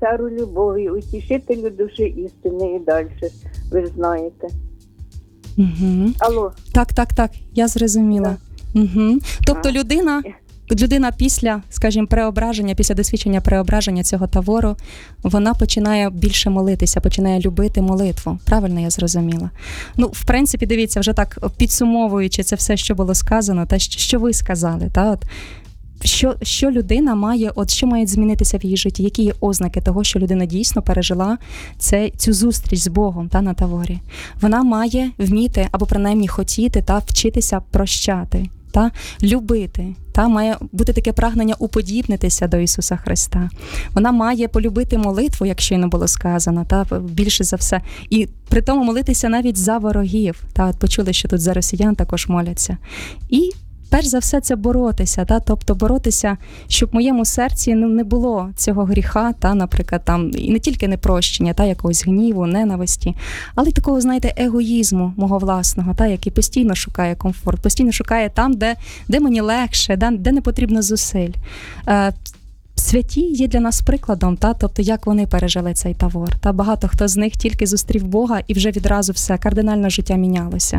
цару любові, утішителю душі істини і далі, ви знаєте. Угу. Алло. Так, я зрозуміла. Угу. Тобто людина після, скажімо, преображення, після досвідчення преображення цього тавору, вона починає більше молитися, починає любити молитву. Правильно я зрозуміла? Ну, в принципі, дивіться, вже так підсумовуючи це все, що було сказано, та що ви сказали, та от що людина має, от що має змінитися в її житті, які є ознаки того, що людина дійсно пережила цю зустріч з Богом та на таворі. Вона має вміти або принаймні хотіти та вчитися прощати. Та любити, та має бути таке прагнення уподібнитися до Ісуса Христа. Вона має полюбити молитву, як щойно було сказано, та більше за все. І при тому молитися навіть за ворогів. Та от почули, що тут за росіян також моляться. І перш за все це боротися, та, тобто боротися, щоб в моєму серці не було цього гріха, та, наприклад, там, і не тільки непрощення, та, якогось гніву, ненависті, але й такого, знаєте, егоїзму мого власного, та, який постійно шукає комфорт, постійно шукає там, де мені легше, де не потрібно зусиль. Святі є для нас прикладом, та, тобто як вони пережили цей тавор. Та багато хто з них тільки зустрів Бога і вже відразу все, кардинально життя мінялося.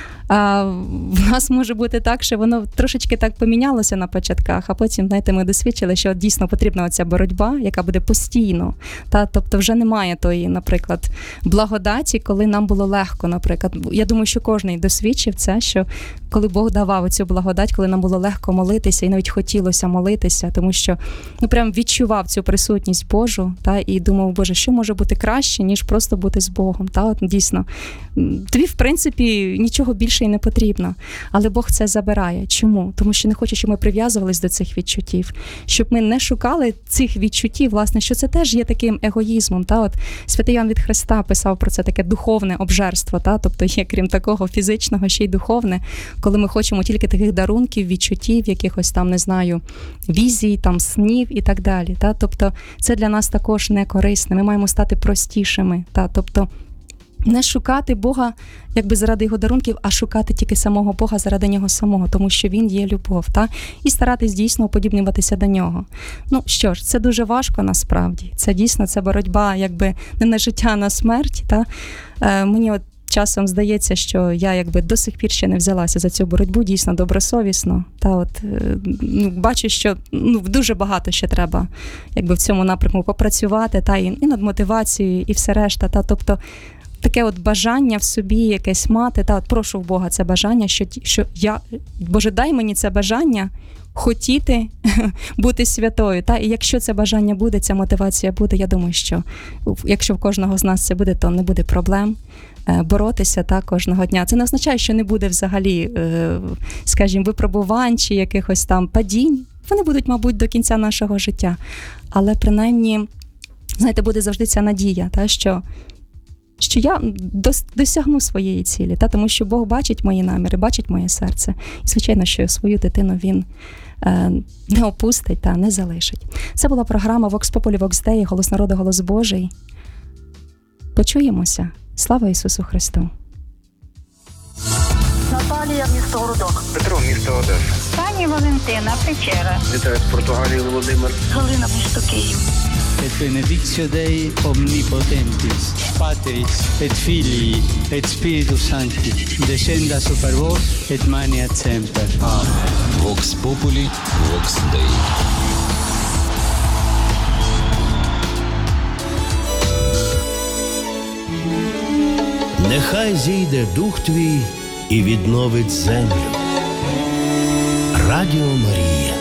В нас може бути так, що воно трошечки так помінялося на початках, а потім, знаєте, ми досвідчили, що дійсно потрібна оця боротьба, яка буде постійно. Та, тобто вже немає тої, наприклад, благодаті, коли нам було легко, наприклад. Я думаю, що кожен досвідчив це, що коли Бог давав оцю благодать, коли нам було легко молитися і навіть хотілося молитися, тому що прям відчував цю присутність Божу, та, і думав, Боже, що може бути краще, ніж просто бути з Богом. Та, от, дійсно, тобі, в принципі, нічого більше і не потрібно. Але Бог це забирає. Чому? Тому що не хоче, щоб ми прив'язувались до цих відчуттів. Щоб ми не шукали цих відчуттів, власне, що це теж є таким егоїзмом. Та? От Святий Іоанн від Хреста писав про це таке духовне обжерство. Та? Тобто є, крім такого фізичного, ще й духовне, коли ми хочемо тільки таких дарунків, відчуттів, якихось там, не знаю, візій, там, снів і так далі. Та? Тобто це для нас також не корисне. Ми маємо стати простішими. Та? Тобто не шукати Бога якби заради його дарунків, а шукати тільки самого Бога заради нього самого, тому що він є любов, та? І старатись дійсно уподібнюватися до нього. Ну що ж, це дуже важко насправді. Це дійсно, це боротьба якби не на життя, а на смерть. Та? Мені от часом здається, що я якби до сих пір ще не взялася за цю боротьбу дійсно добросовісно. Та от бачу, що дуже багато ще треба якби в цьому напрямку попрацювати, та і над мотивацією, і все решта. Та тобто таке от бажання в собі якесь мати, та от прошу в Бога це бажання, що я, Боже, дай мені це бажання хотіти бути святою. Та? І якщо це бажання буде, ця мотивація буде, я думаю, що якщо в кожного з нас це буде, то не буде проблем боротися та, кожного дня. Це не означає, що не буде взагалі, скажімо, випробувань чи якихось там падінь. Вони будуть, мабуть, до кінця нашого життя. Але принаймні, знаєте, буде завжди ця надія, та, що я досягну своєї цілі, та, тому що Бог бачить мої наміри, бачить моє серце. І, звичайно, що свою дитину Він не опустить та не залишить. Це була програма Vox Populi, Vox Dei, Голос народу, Голос Божий. Почуємося. Слава Ісусу Христу! Наталія, місто Городок. Петро, місто Одеса. Пані Валентина, Печера. Вітаю з Португалії, Володимир. Галина, місто Київ. Et benedictio Dei omnipotentis, Patris et Filii et Spiritus Sancti, descenda super vos et maniat semper. Amen. Vox Populi, Vox Dei. Нехай зійде дух твій і відновить землю. Радіо Марія.